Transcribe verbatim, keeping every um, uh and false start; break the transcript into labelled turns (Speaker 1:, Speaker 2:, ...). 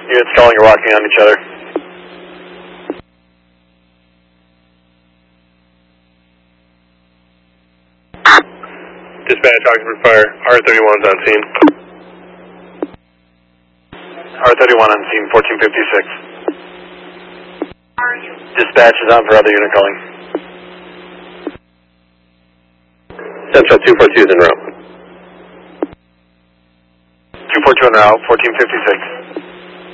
Speaker 1: Units calling, you're walking on each other. Dispatch, Oxford Fire, R thirty-one's on scene. R thirty-one on scene, fourteen fifty-six. Dispatch is on for other unit calling. Central two four two is en route. two four two en route, fourteen fifty-six.